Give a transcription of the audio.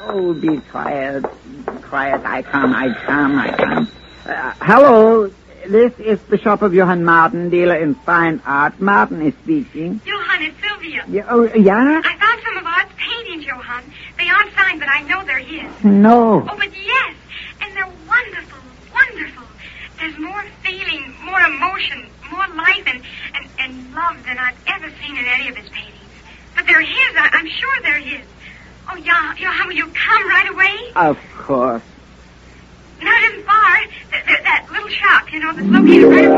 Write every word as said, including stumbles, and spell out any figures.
Oh, be quiet. Quiet. I come, I come, I come. Uh, hello. This is Bishop of Johann Martin, dealer in fine art. Martin is speaking. Johann, it's Sylvia. Yeah, oh, yeah? I found some of Art's paintings, Johann. They aren't signed, but I know they're his. No. Oh, but yes. And they're wonderful, wonderful. There's more feeling, more emotion, more life and, and, and love than I've ever seen in any of his paintings. But they're his. I, I'm sure they're his. Oh, yeah, Johann, will you come right away? Of course. Not even far. Th- th- that little shop, you know, that's located right